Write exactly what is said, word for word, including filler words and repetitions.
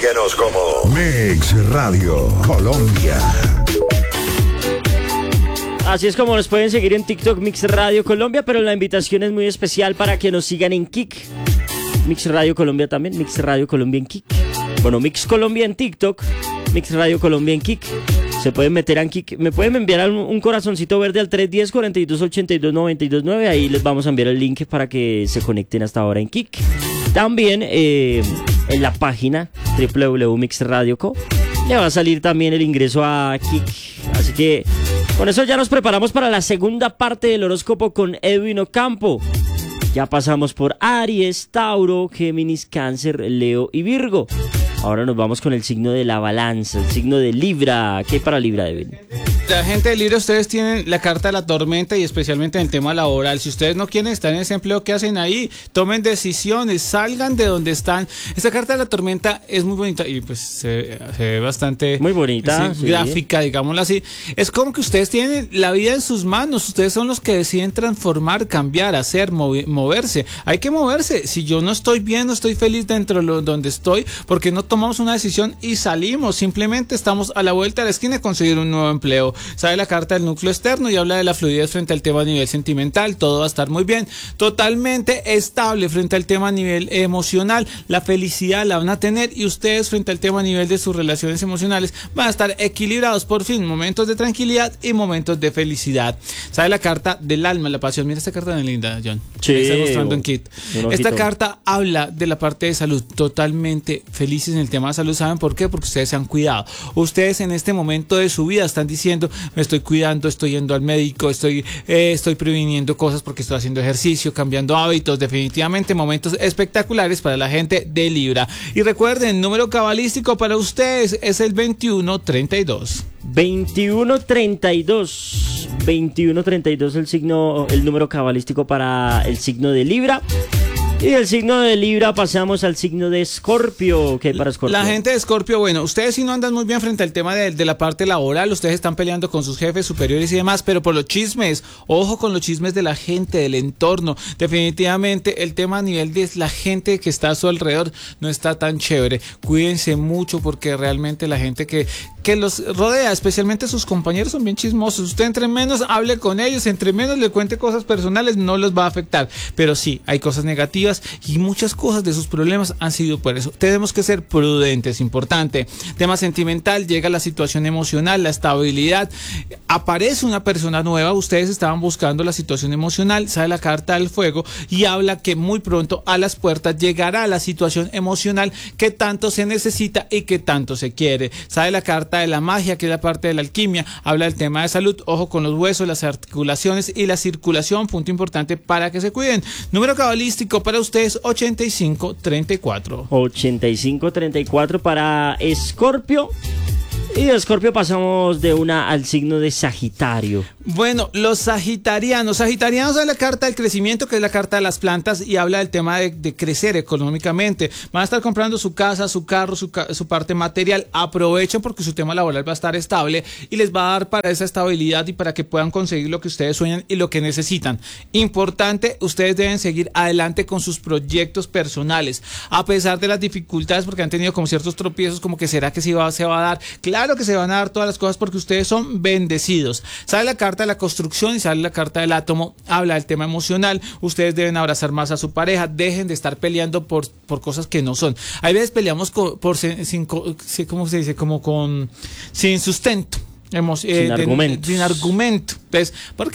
Síguenos como Mix Radio Colombia. Así es como nos pueden seguir en TikTok, Mix Radio Colombia, pero la invitación es muy especial para que nos sigan en Kik. Mix Radio Colombia también, Mix Radio Colombia en Kik. Bueno, Mix Colombia en TikTok, Mix Radio Colombia en Kik. Se pueden meter en Kik. Me pueden enviar un, un corazoncito verde al tres uno cero, cuatro dos ocho dos, nueve dos nueve. Ahí les vamos a enviar el link para que se conecten hasta ahora en Kik. También eh, en la página doble u doble u doble u punto mix radio punto co le va a salir también el ingreso a Kik. Así que con eso ya nos preparamos para la segunda parte del horóscopo con Edwin Ocampo. Ya pasamos por Aries, Tauro, Géminis, Cáncer, Leo y Virgo. Ahora nos vamos con el signo de la balanza, el signo de Libra. ¿Qué hay para Libra, Edwin? La gente de Libra, ustedes tienen la carta de la tormenta y especialmente en el tema laboral. Si ustedes no quieren estar en ese empleo que hacen ahí, tomen decisiones, salgan de donde están. Esta carta de la tormenta es muy bonita y pues se, se ve bastante muy bonita, sí, sí. gráfica, digámoslo así. Es como que ustedes tienen la vida en sus manos, ustedes son los que deciden transformar, cambiar, hacer, mover, moverse. Hay que moverse. Si yo no estoy bien, no estoy feliz dentro de lo, donde estoy, porque no tomamos una decisión y salimos. Simplemente estamos a la vuelta de la esquina de conseguir un nuevo empleo. Sabe la carta del núcleo externo y habla de la fluidez frente al tema a nivel sentimental. Todo va a estar muy bien, totalmente estable frente al tema a nivel emocional. La felicidad la van a tener y ustedes frente al tema a nivel de sus relaciones emocionales van a estar equilibrados. Por fin, momentos de tranquilidad y momentos de felicidad. Sabe la carta del alma, la pasión. Mira esta carta tan linda, John. Sí, me está mostrando en Kit. Un Esta ojito. carta habla de la parte de salud, totalmente felices en el tema de salud. ¿Saben por qué? Porque ustedes se han cuidado. Ustedes en este momento de su vida están diciendo: me estoy cuidando, estoy yendo al médico, estoy, eh, estoy previniendo cosas porque estoy haciendo ejercicio, cambiando hábitos. Definitivamente momentos espectaculares para la gente de Libra. Y recuerden, el número cabalístico para ustedes es el veintiuno treinta y dos. veintiuno treinta y dos. veintiuno treinta y dos el signo, el número cabalístico para el signo de Libra. Y del signo de Libra pasamos al signo de Escorpio. ¿Qué hay para Escorpio? La gente de Escorpio, bueno, ustedes sí no andan muy bien frente al tema de, de la parte laboral. Ustedes están peleando con sus jefes superiores y demás, pero por los chismes, ojo con los chismes de la gente, del entorno. Definitivamente el tema a nivel de la gente que está a su alrededor no está tan chévere. Cuídense mucho porque realmente la gente que, que los rodea, especialmente sus compañeros, son bien chismosos. Usted entre menos hable con ellos, entre menos le cuente cosas personales, no los va a afectar. Pero sí, hay cosas negativas y muchas cosas de sus problemas han sido por eso. Tenemos que ser prudentes, importante. Tema sentimental, llega la situación emocional, la estabilidad. Aparece una persona nueva, ustedes estaban buscando la situación emocional, sale la carta del fuego y habla que muy pronto a las puertas llegará la situación emocional que tanto se necesita y que tanto se quiere. Sale la carta de la magia, que es la parte de la alquimia, habla del tema de salud, ojo con los huesos, las articulaciones y la circulación, punto importante para que se cuiden. Número cabalístico para ustedes ochenta y cinco treinta y cuatro. ochenta y cinco treinta y cuatro para Escorpio. Y de Escorpio pasamos de una al signo de Sagitario. Bueno, los sagitarianos. Sagitarianos es la carta del crecimiento, que es la carta de las plantas y habla del tema de, de crecer económicamente. Van a estar comprando su casa, su carro, su, su parte material. Aprovechen porque su tema laboral va a estar estable y les va a dar para esa estabilidad y para que puedan conseguir lo que ustedes sueñan y lo que necesitan. Importante, ustedes deben seguir adelante con sus proyectos personales. A pesar de las dificultades, porque han tenido como ciertos tropiezos, como que será que sí va, se va a dar. Claro que se van a dar todas las cosas porque ustedes son bendecidos. Sale la carta de la construcción y sale la carta del átomo, habla del tema emocional. Ustedes deben abrazar más a su pareja, dejen de estar peleando por, por cosas que no son. Hay veces peleamos con, por sin, ¿cómo se dice? Como con sin sustento. Hemos, eh, sin, de, argumentos. sin argumento. Entonces, ¿por